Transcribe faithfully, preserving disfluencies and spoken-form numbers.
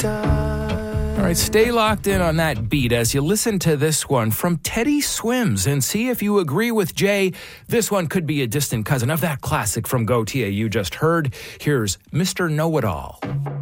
All right, stay locked in on that beat as you listen to this one from Teddy Swims and see if you agree with Jay. This one could be a distant cousin of that classic from Gotye you just heard. Here's Mister Know-It-All.